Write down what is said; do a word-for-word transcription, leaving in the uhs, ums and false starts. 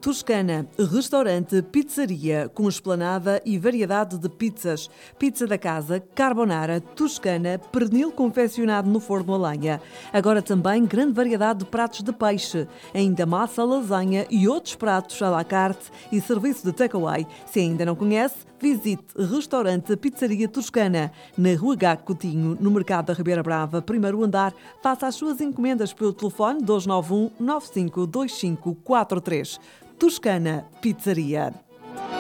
Toscana, restaurante, pizzaria, com esplanada e variedade de pizzas. Pizza da casa, carbonara, toscana, pernil confeccionado no forno a lenha. Agora também grande variedade de pratos de peixe. Ainda massa, lasanha e outros pratos à la carte e serviço de takeaway. Se ainda não conhece, visite Restaurante Pizzaria Toscana, na Rua H. Coutinho, no Mercado da Ribeira Brava, primeiro andar. Faça as suas encomendas pelo telefone dois nove um, nove cinco dois cinco quatro três. Toscana Pizzaria.